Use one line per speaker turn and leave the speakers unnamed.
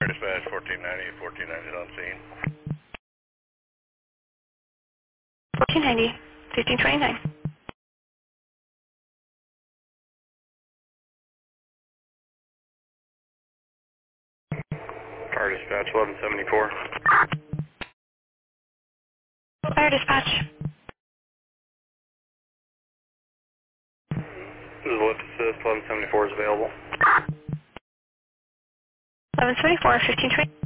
Dispatch 1490, 1490 is on scene.
1490, 1529.
Fire Dispatch 1174.
Fire dispatch.
This is Lift Assist 1174 is available.
1174, 1520.